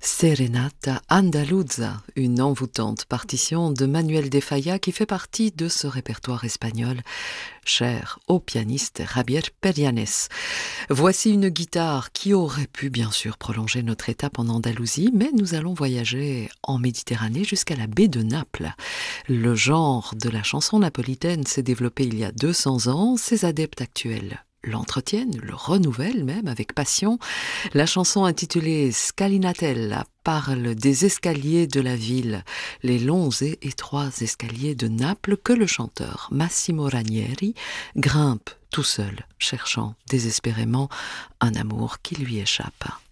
Serenata Andaluza, une envoûtante partition de Manuel de Falla qui fait partie de ce répertoire espagnol cher au pianiste Javier Perianes. Voici une guitare qui aurait pu bien sûr prolonger notre étape en Andalousie, mais nous allons voyager en Méditerranée jusqu'à la baie de Naples. Le genre de la chanson napolitaine s'est développé il y a 200 ans, ses adeptes actuels l'entretiennent, le renouvellent même avec passion. La chanson intitulée Scalinatella parle des escaliers de la ville, les longs et étroits escaliers de Naples que le chanteur Massimo Ranieri grimpe tout seul, cherchant désespérément un amour qui lui échappe.